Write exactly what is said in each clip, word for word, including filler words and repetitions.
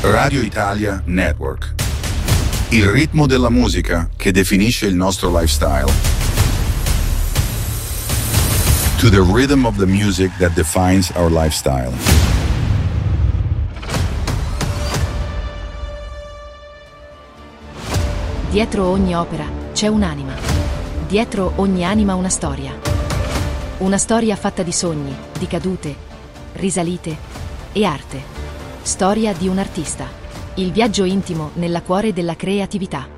Radio Italia Network. Il ritmo della musica che definisce il nostro lifestyle. To the rhythm of the music that defines our lifestyle. Dietro ogni opera c'è un'anima. Dietro ogni anima una storia. Una storia fatta di sogni, di cadute, risalite e arte. Storia di un artista. Il viaggio intimo nella cuore della creatività.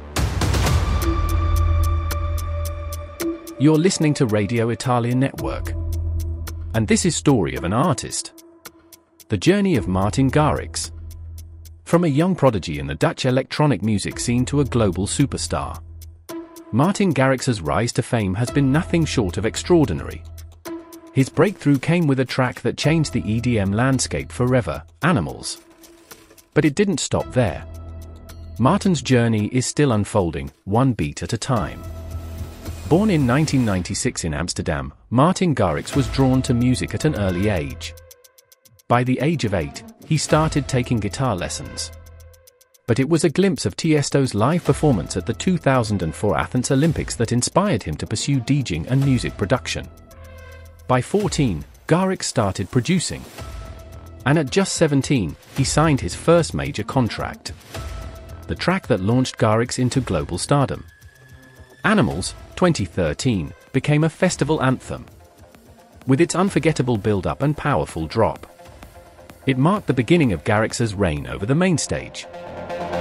You're listening to Radio Italia Network. And this is Story of an Artist. The journey of Martin Garrix. From a young prodigy in the Dutch electronic music scene to a global superstar, Martin Garrix's rise to fame has been nothing short of extraordinary. His breakthrough came with a track that changed the E D M landscape forever, Animals. But it didn't stop there. Martin's journey is still unfolding, one beat at a time. Born in nineteen ninety-six in Amsterdam, Martin Garrix was drawn to music at an early age. By the age of eight, he started taking guitar lessons. But it was a glimpse of Tiesto's live performance at the two thousand four Athens Olympics that inspired him to pursue DJing and music production. By fourteen, Garrix started producing. And at just seventeen, he signed his first major contract. The track that launched Garrix into global stardom. Animals, twenty thirteen, became a festival anthem. With its unforgettable build-up and powerful drop. It marked the beginning of Garrix's reign over the main stage.